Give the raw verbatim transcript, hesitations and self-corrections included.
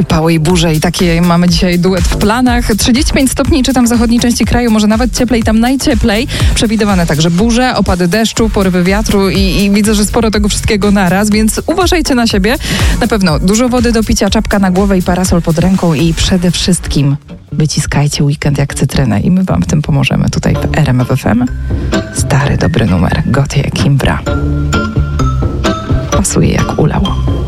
Upały i burze i takie mamy dzisiaj duet w planach. trzydzieści pięć stopni czy tam w zachodniej części kraju, może nawet cieplej, tam najcieplej. Przewidywane także burze, opady deszczu, porywy wiatru i, i widzę, że sporo tego wszystkiego naraz, więc uważajcie na siebie. Na pewno dużo wody do picia, czapka na głowę i parasol pod ręką i przede wszystkim wyciskajcie weekend jak cytrynę i my wam w tym pomożemy tutaj w R M F F M. Stary, dobry numer. Gotye Kimbra. Pasuje jak ulał.